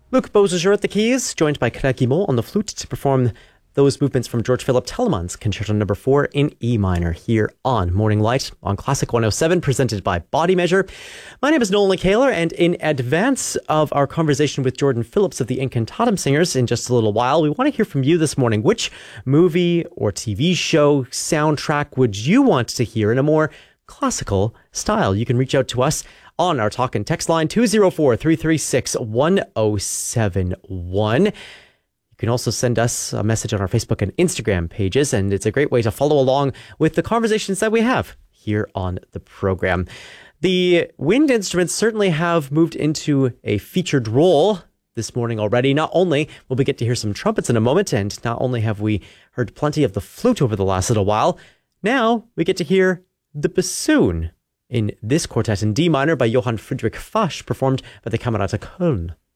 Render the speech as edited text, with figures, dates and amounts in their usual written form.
Luc Beausejour at the keys, joined by Claire Guimont on the flute to perform those movements from George Philipp Telemann's Concerto No. 4 in E minor here on Morning Light on Classic 107, presented by Body Measure. My name is Nolan Kaler, and in advance of our conversation with Jordan Phillips of the Incantatem Singers in just a little while, we want to hear from you this morning. Which movie or TV show soundtrack would you want to hear in a more classical style? You can reach out to us on our talk and text line 204-336-1071. You can also send us a message on our Facebook and Instagram pages, and it's a great way to follow along with the conversations that we have here on the program. The wind instruments certainly have moved into a featured role this morning already. Not only will we get to hear some trumpets in a moment, and not only have we heard plenty of the flute over the last little while, now we get to hear the bassoon in this quartet in D minor by Johann Friedrich Fasch, performed by the Camerata Köln.